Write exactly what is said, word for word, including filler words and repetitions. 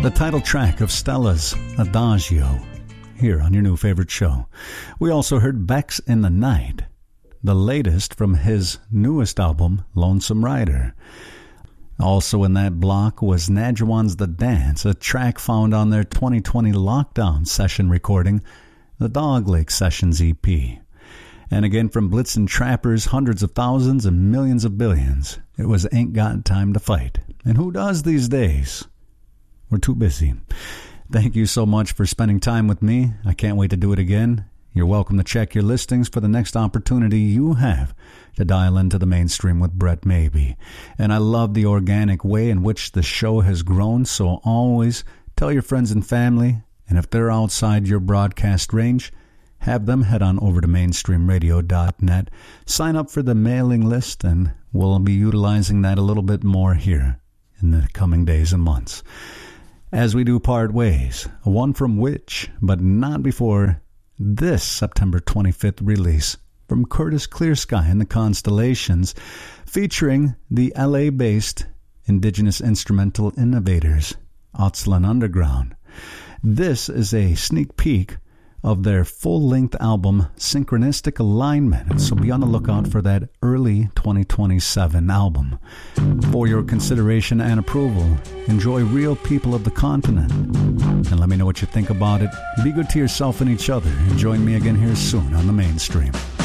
The title track of Stella's Adagio, here on your new favorite show. We also heard Beck's In the Night, the latest from his newest album, Lonesome Rider. Also in that block was Nadjuan's The Dance, a track found on their twenty twenty lockdown session recording, the Dog Lake Sessions E P. And again from Blitzen Trapper's Hundreds of Thousands and Millions of Billions, it was Ain't Got Time to Fight. And who does these days? We're too busy. Thank you so much for spending time with me. I can't wait to do it again. You're welcome to check your listings for the next opportunity you have to dial into the mainstream with Brett Maybe. And I love the organic way in which the show has grown, so always tell your friends and family, and if they're outside your broadcast range, have them head on over to mainstream radio dot net, sign up for the mailing list, and we'll be utilizing that a little bit more here in the coming days and months. As we do part ways, one from which, but not before this September twenty-fifth release from Curtis Clearsky and the Constellations, featuring the L A-based indigenous instrumental innovators, Aztlan Underground. This is a sneak peek of their full-length album, Synchronistic Alignment, so be on the lookout for that early twenty twenty-seven album. For your consideration and approval, enjoy Real People of the Continent, and let me know what you think about it. Be good to yourself and each other, and join me again here soon on the Mainstream.